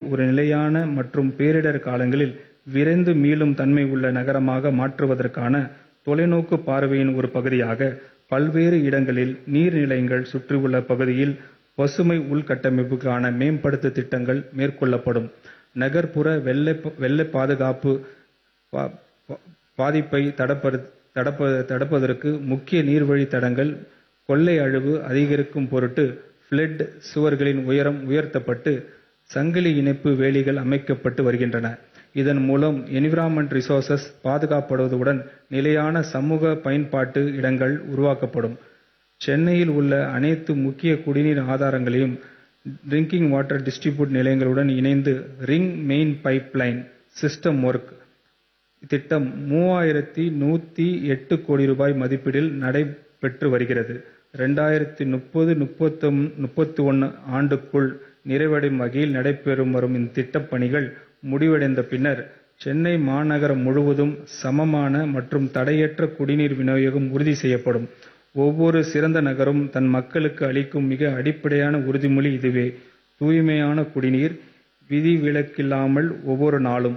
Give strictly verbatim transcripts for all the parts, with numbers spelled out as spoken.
ஒரு நிலையான மற்றும் பேரிடர் காலங்களில் விரைந்து மீளும் தன்மை உள்ள நகரமாக மாற்றுவதற்கான தொலைநோக்கு பார்வையின் ஒரு பகுதியாக பல்வேறு இடங்களில் நீர்நிலைகள் சுற்றியுள்ள பகுதியில் பசுமை உள்கட்டமைப்புக்கான மேம்படுத்த திட்டங்கள் மேற்கொள்ளப்படும். நகர்ப்புற வெள்ள வெள்ள பாதுகாப்பு பாதிப்பை தடுப்பதற்கு முக்கிய நீர்வழி தடங்கள் கொள்ளை அழிவு அதிகரிக்கும் பொருட்டு ஃபிளட் சுவர்களின் உயரம் உயர்த்தப்பட்டு சங்கிலி இணைப்பு வேலிகள் அமைக்கப்பட்டு வருகின்றன. இதன் மூலம் என்விரான்மென்ட் ரிசோர்சஸ் பாதுகாக்கப்படுவதுடன் நிலையான சமூக பயன்பாட்டு இடங்கள் உருவாக்கப்படும். சென்னையில் உள்ள அனைத்து முக்கிய குடிநீர் ஆதாரங்களையும் ட்ரிங்கிங் வாட்டர் டிஸ்ட்ரிபியூட் நிலையங்களுடன் இணைந்து ring main pipe line system work திட்டம் மூவாயிரத்தி நூத்தி எட்டு கோடி ரூபாய் மதிப்பீட்டில் நடைபெற்று வருகிறது. இரண்டாயிரத்தி முப்பது முப்பத்தி ஒன்று ஆண்டுக்குள் நிறைவடையும் வகையில் நடைபெறும் வரும் இந்த திட்டப் பணிகள் முடிவடைந்த பின்னர் சென்னை மாநகரம் முழுவதும் சமமான மற்றும் தடையற்ற குடிநீர் விநியோகம் உறுதி செய்யப்படும். ஒவ்வொரு சிறந்த நகரும் தன் மக்களுக்கு அளிக்கும் மிக அடிப்படையான உறுதிமொழி இதுவே. தூய்மையான குடிநீர் விதிவிலக்கில்லாமல் ஒவ்வொரு நாளும்.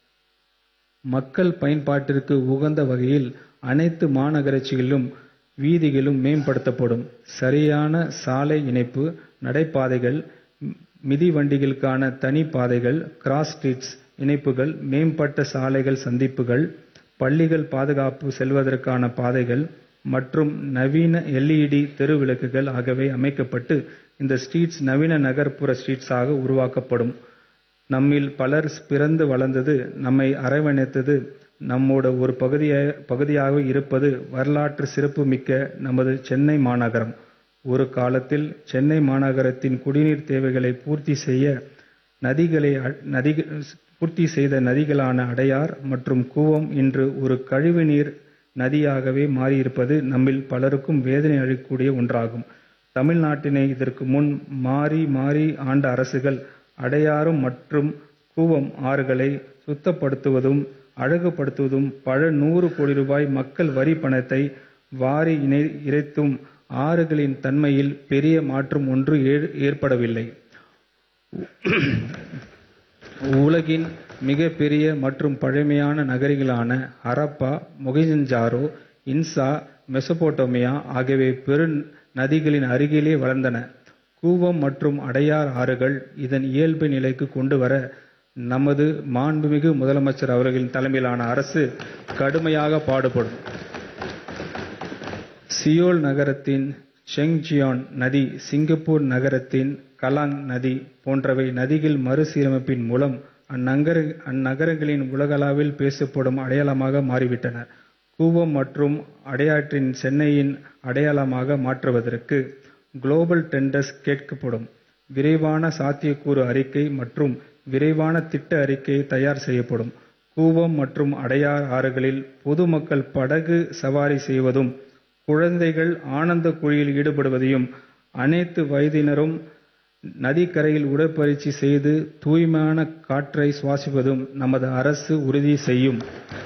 மக்கள் பயன்பாட்டிற்கு உகந்த வகையில் அனைத்து மாநகராட்சிகளிலும் வீதிகளும் மேம்படுத்தப்படும். சரியான சாலை இணைப்பு, நடைபாதைகள், மிதிவண்டிகளுக்கான தனி பாதைகள், கிராஸ் ஸ்ட்ரீட்ஸ் இணைப்புகள், மேம்பட்ட சாலைகள் சந்திப்புகள், பள்ளிகள் பாதுகாப்பு செல்வதற்கான பாதைகள் மற்றும் நவீன எல்இடி தெருவிளக்குகள் ஆகியவை அமைக்கப்பட்டு இந்த ஸ்ட்ரீட்ஸ் நவீன நகர்ப்புற ஸ்ட்ரீட்ஸாக உருவாக்கப்படும். நம்மில் பலர் பிறந்து வளர்ந்தது, நம்மை அரவணைத்தது, நம்மோட ஒரு பகுதியாக இருப்பது வரலாற்று சிறப்பு மிக்க நமது சென்னை மாநகரம். ஒரு காலத்தில் சென்னை மாநகரத்தின் குடிநீர் தேவைகளை பூர்த்தி செய்ய நதிகளை நதி பூர்த்தி செய்த நதிகளான அடையார் மற்றும் கூவம் இன்று ஒரு கழிவுநீர் நதியாகவே மாறியிருப்பது நம்மில் பலருக்கும் வேதனை அளிக்கக்கூடிய ஒன்றாகும். தமிழ்நாட்டினை இதற்கு முன் மாறி மாறி ஆண்ட அரசுகள் அடையாறு மற்றும் கூவம் ஆறுகளை சுத்தப்படுத்துவதும் அழகுபடுத்துவதும் பல நூறு கோடி ரூபாய் மக்கள் வரி பணத்தை வாரி இறைத்தும் ஆறுகளின் தன்மையில் பெரிய மாற்றம் ஒன்று ஏற்படவில்லை. உலகின் மிக பெரிய மற்றும் பழமையான நகரங்களான ஹரப்பா, மொஹெஞ்சதாரோ, இன்சா, மெசபடோமியா ஆகியவை பெரு நதிகளின் அருகிலே வளர்ந்தன. கூவம் மற்றும் அடையார் ஆறுகள் இதன் இயல்பு நிலைக்கு கொண்டு வர நமது மாண்புமிகு முதலமைச்சர் அவர்களின் தலைமையிலான அரசு கடுமையாக பாடுபடும். சியோல் நகரத்தின் செங்ஜியான் நதி, சிங்கப்பூர் நகரத்தின் கலாங் நதி போன்றவை நதிகள் மறுசீரமைப்பின் மூலம் அந்நகர அந்நகரங்களின் உலகளவில் பேசப்படும் அடையாளமாக மாறிவிட்டன. கூவம் மற்றும் அடையாற்றின் சென்னையின் அடையாளமாக மாற்றுவதற்கு குளோபல் டெண்டர்ஸ் கேட்கப்படும். விரைவான சாத்தியக்கூறு அறிக்கை மற்றும் விரைவான திட்ட அறிக்கை தயார் செய்யப்படும். கூவம் மற்றும் அடையார் ஆறுகளில் பொதுமக்கள் படகு சவாரி செய்வதும் குழந்தைகள் ஆனந்த குழியில் ஈடுபடுவதையும் அனைத்து வயதினரும் நதிக்கரையில் உடற்பயிற்சி செய்து தூய்மையான காற்றை சுவாசிப்பதும் நமது அரசு உறுதி செய்யும்.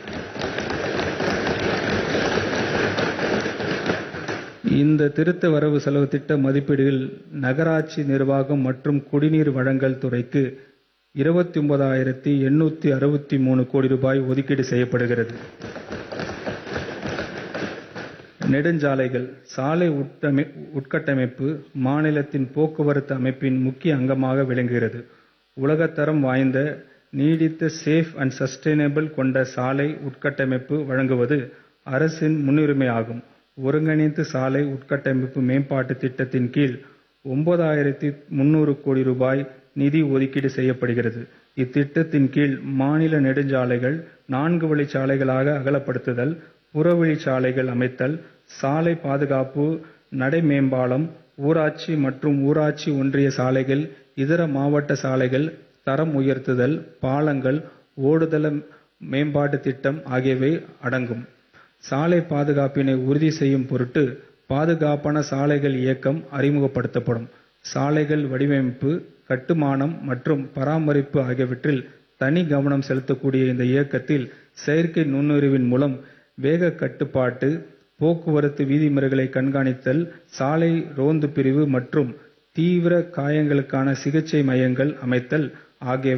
இந்த திருத்த வரவு செலவு திட்ட மதிப்பீடுகள் நகராட்சி நிர்வாகம் மற்றும் குடிநீர் வழங்கல் துறைக்கு இருபத்தி ஒன்பதாயிரத்தி எண்ணூத்தி அறுபத்தி மூணு கோடி ரூபாய் ஒதுக்கீடு செய்யப்படுகிறது. நெடுஞ்சாலைகள், சாலை உட்கட்டமைப்பு மாநிலத்தின் போக்குவரத்து அமைப்பின் முக்கிய அங்கமாக விளங்குகிறது. உலகத்தரம் வாய்ந்த நீடித்த சேஃப் அண்ட் சஸ்டைனபிள் கொண்ட சாலை உட்கட்டமைப்பு வழங்குவது அரசின் முன்னுரிமையாகும். ஒருங்கிணைந்த சாலை உட்கட்டமைப்பு மேம்பாட்டு திட்டத்தின் கீழ் ஒன்பதாயிரத்தி முன்னூறு கோடி ரூபாய் நிதி ஒதுக்கீடு செய்யப்படுகிறது. இத்திட்டத்தின் கீழ் மாநில நெடுஞ்சாலைகள் நான்கு வழிச்சாலைகளாக அகலப்படுத்துதல், புறவழிச்சாலைகள் அமைத்தல், சாலை பாதுகாப்பு, நடை மேம்பாலம், ஊராட்சி மற்றும் ஊராட்சி ஒன்றிய சாலைகள், இதர மாவட்ட சாலைகள் தரம் உயர்த்துதல், பாலங்கள், ஓடுதள மேம்பாட்டு திட்டம் ஆகியவை அடங்கும். சாலை பாதுகாப்பினை உறுதி செய்யும் பொருட்டு பாதுகாப்பான சாலைகள் இயக்கம் அறிமுகப்படுத்தப்படும். சாலைகள் வடிவமைப்பு, கட்டுமானம் மற்றும் பராமரிப்பு ஆகியவற்றில் தனி கவனம் செலுத்தக்கூடிய இந்த இயக்கத்தில் செயற்கை நுண்ணறிவின் மூலம் வேக கட்டுப்பாட்டு, போக்குவரத்து விதிமுறைகளை கண்காணித்தல், சாலை ரோந்து பிரிவு மற்றும் தீவிர காயங்களுக்கான சிகிச்சை மையங்கள் அமைத்தல் ஆகியவை